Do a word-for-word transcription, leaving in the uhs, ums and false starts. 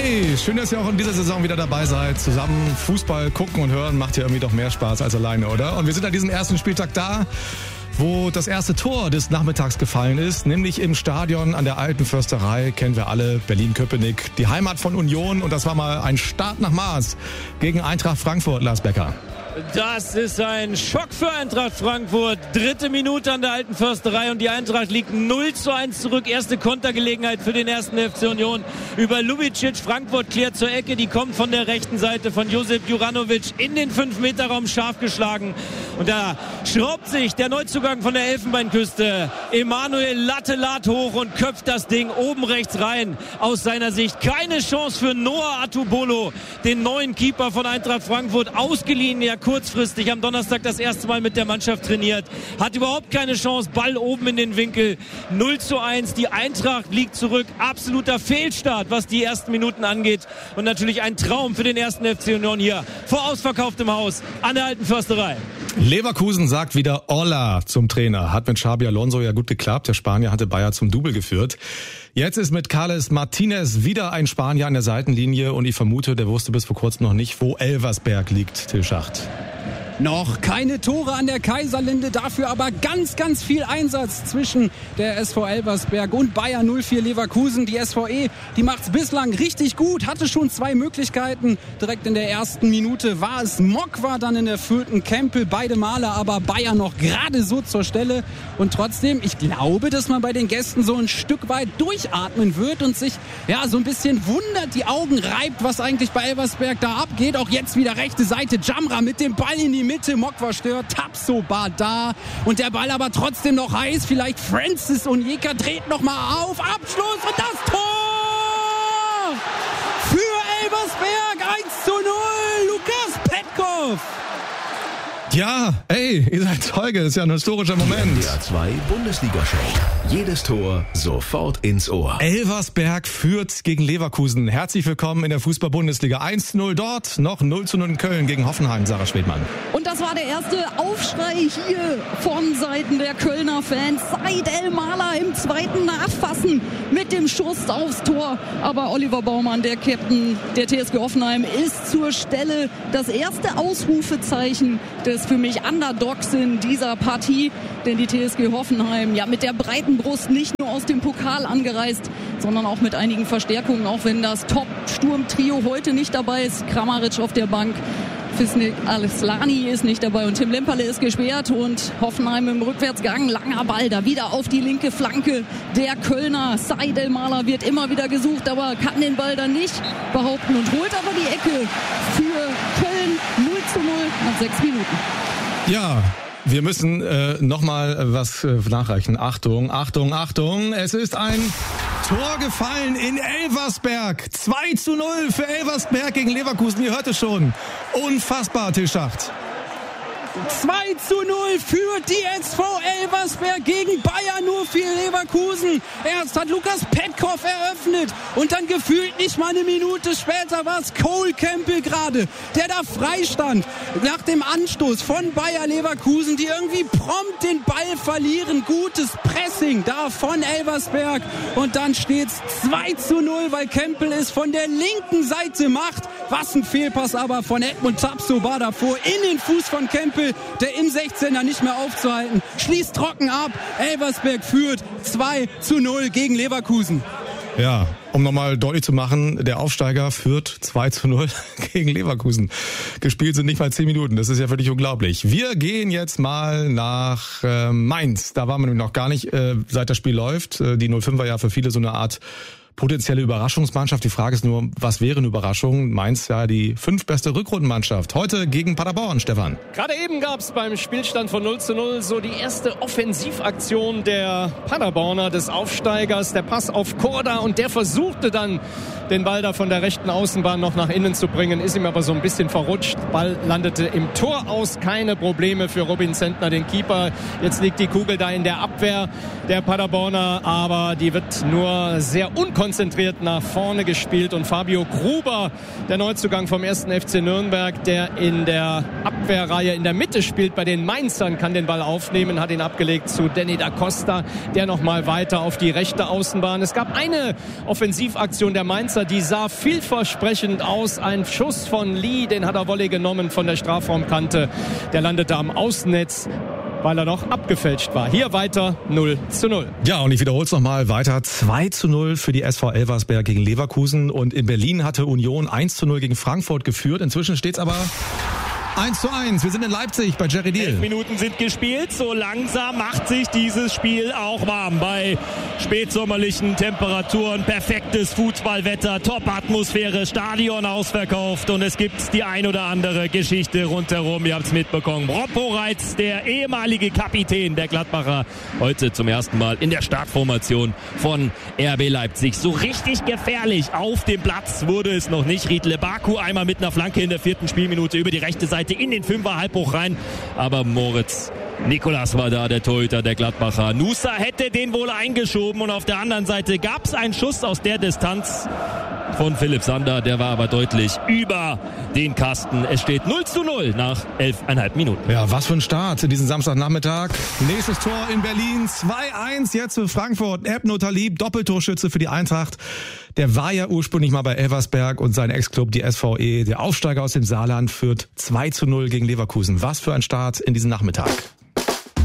Hey, schön, dass ihr auch in dieser Saison wieder dabei seid. Zusammen Fußball gucken und hören macht ja irgendwie doch mehr Spaß als alleine, oder? Und wir sind an diesem ersten Spieltag da, wo das erste Tor des Nachmittags gefallen ist, nämlich im Stadion an der Alten Försterei, kennen wir alle, Berlin-Köpenick, die Heimat von Union. Und das war mal ein Start nach Maß gegen Eintracht Frankfurt, Lars Becker. Das ist ein Schock für Eintracht Frankfurt. Dritte Minute an der Alten Försterei und die Eintracht liegt null zu eins zurück. Erste Kontergelegenheit für den ersten F C Union über Lubicic. Frankfurt klärt zur Ecke, die kommt von der rechten Seite von Josip Juranovic in den fünf Meter Raum scharf geschlagen. Und da schraubt sich der Neuzugang von der Elfenbeinküste, Emanuel Lattelat, hoch und köpft das Ding oben rechts rein. Aus seiner Sicht keine Chance für Noah Atubolo, den neuen Keeper von Eintracht Frankfurt, ausgeliehen, ja kurzfristig am Donnerstag das erste Mal mit der Mannschaft trainiert. Hat überhaupt keine Chance, Ball oben in den Winkel. null zu eins, die Eintracht liegt zurück. Absoluter Fehlstart, was die ersten Minuten angeht. Und natürlich ein Traum für den ersten F C Union hier vor ausverkauftem Haus an der Alten Försterei. Leverkusen sagt wieder Hola zum Trainer. Hat mit Xabi Alonso ja gut geklappt. Der Spanier hatte Bayer zum Double geführt. Jetzt ist mit Carles Martinez wieder ein Spanier an der Seitenlinie und ich vermute, der wusste bis vor kurzem noch nicht, wo Elversberg liegt, Till Schacht. Noch keine Tore an der Kaiserlinde, dafür aber ganz, ganz viel Einsatz zwischen der S V Elversberg und Bayer null vier Leverkusen. Die S V E, die macht's bislang richtig gut, hatte schon zwei Möglichkeiten. Direkt in der ersten Minute war es Mokwa, dann in der vierten Kempel, beide Male aber Bayer noch gerade so zur Stelle. Und trotzdem, ich glaube, dass man bei den Gästen so ein Stück weit durchatmen wird und sich ja so ein bisschen wundert, die Augen reibt, was eigentlich bei Elversberg da abgeht. Auch jetzt wieder rechte Seite, Jamra mit dem Ball in die Mitte, Mokwa stört, Tapsoba da und der Ball aber trotzdem noch heiß, vielleicht Francis Onyeka dreht nochmal auf, Abschluss und das Tor für Elversberg, eins zu null, Lukas Petkov. Ja, ey, ihr seid Zeuge, das ist ja ein historischer Moment. W R zwei Bundesliga-Show. Jedes Tor sofort ins Ohr. Elversberg führt gegen Leverkusen. Herzlich willkommen in der Fußball-Bundesliga. eins zu null dort, noch null zu null in Köln gegen Hoffenheim, Sarah Schwedmann. Und das war der erste Aufschrei hier von Seiten der Kölner Fans. Said El-Mahler im zweiten Nachfassen mit dem Schuss aufs Tor. Aber Oliver Baumann, der Captain der T S G Hoffenheim, ist zur Stelle. Das erste Ausrufezeichen des für mich Underdogs in dieser Partie, denn die T S G Hoffenheim ja mit der breiten Brust nicht nur aus dem Pokal angereist, sondern auch mit einigen Verstärkungen, auch wenn das Top-Sturm-Trio heute nicht dabei ist. Kramaric auf der Bank, Fisnik Al-Slani ist nicht dabei und Tim Lemperle ist gesperrt und Hoffenheim im Rückwärtsgang, langer Ball da wieder auf die linke Flanke der Kölner. Said El-Mahler wird immer wieder gesucht, aber kann den Ball dann nicht behaupten und holt aber die Ecke für Köln. null zu null nach sechs Minuten. Ja, wir müssen äh, nochmal was äh, nachreichen. Achtung, Achtung, Achtung. Es ist ein Tor gefallen in Elversberg. zwei zu null für Elversberg gegen Leverkusen. Ihr hört es schon. Unfassbar, Till Schacht. zwei zu null für die S V Elversberg gegen Bayer null vier Leverkusen. Erst hat Lukas Petkov eröffnet und dann gefühlt nicht mal eine Minute später war es Cole Campbell gerade, der da frei stand nach dem Anstoß von Bayer Leverkusen, die irgendwie prompt den Ball verlieren. Gutes Pressing da von Elversberg und dann steht's zwei zu null, weil Campbell es von der linken Seite macht. Was ein Fehlpass aber von Edmund Tapsoba davor in den Fuß von Campbell, der im sechzehner nicht mehr aufzuhalten. Schließt trocken ab. Elversberg führt zwei zu null gegen Leverkusen. Ja, um nochmal deutlich zu machen, der Aufsteiger führt zwei zu null gegen Leverkusen. Gespielt sind nicht mal zehn Minuten, das ist ja völlig unglaublich. Wir gehen jetzt mal nach äh, Mainz. Da waren wir nämlich noch gar nicht, äh, seit das Spiel läuft. Äh, die null fünf war ja für viele so eine Art potenzielle Überraschungsmannschaft. Die Frage ist nur, was wäre eine Überraschung? Mainz ja die fünftbeste Rückrundenmannschaft. Heute gegen Paderborn, Stefan. Gerade eben gab es beim Spielstand von null zu null so die erste Offensivaktion der Paderborner, des Aufsteigers. Der Pass auf Korda und der versuchte dann, den Ball da von der rechten Außenbahn noch nach innen zu bringen. Ist ihm aber so ein bisschen verrutscht. Ball landete im Tor aus. Keine Probleme für Robin Zentner, den Keeper. Jetzt liegt die Kugel da in der Abwehr der Paderborner, aber die wird nur sehr unkompliziert konzentriert nach vorne gespielt und Fabio Gruber, der Neuzugang vom ersten F C Nürnberg, der in der Abwehrreihe in der Mitte spielt bei den Mainzern, kann den Ball aufnehmen, hat ihn abgelegt zu Danny da Costa, der nochmal weiter auf die rechte Außenbahn. Es gab eine Offensivaktion der Mainzer, die sah vielversprechend aus. Ein Schuss von Lee, den hat er Volley genommen von der Strafraumkante. Der landete am Außennetz, weil er noch abgefälscht war. Hier weiter null zu null. Ja, und ich wiederhole es nochmal weiter. zwei zu null für die S V Elversberg gegen Leverkusen. Und in Berlin hatte Union eins zu null gegen Frankfurt geführt. Inzwischen steht es aber eins zu eins. Wir sind in Leipzig bei Jerry Deal. Elf Minuten sind gespielt. So langsam macht sich dieses Spiel auch warm. Bei spätsommerlichen Temperaturen, perfektes Fußballwetter, Top-Atmosphäre, Stadion ausverkauft. Und es gibt die ein oder andere Geschichte rundherum. Ihr habt es mitbekommen. Roppo Reitz, der ehemalige Kapitän der Gladbacher, heute zum ersten Mal in der Startformation von R B Leipzig. So richtig gefährlich auf dem Platz wurde es noch nicht. Riedle Baku einmal mit einer Flanke in der vierten Spielminute über die rechte Seite in den Fünfer halb hoch rein, aber Moritz Nikolas war da, der Torhüter der Gladbacher. Nusa hätte den wohl eingeschoben und auf der anderen Seite gab es einen Schuss aus der Distanz von Philipp Sander, der war aber deutlich über den Kasten. Es steht null zu null nach elfeinhalb Minuten. Ja, was für ein Start in diesen Samstagnachmittag. Nächstes Tor in Berlin, zwei eins jetzt für Frankfurt. Ebno Talib, Doppeltorschütze für die Eintracht. Der war ja ursprünglich mal bei Elversberg und sein Ex-Club, die S V E, der Aufsteiger aus dem Saarland, führt zwei zu null gegen Leverkusen. Was für ein Start in diesen Nachmittag.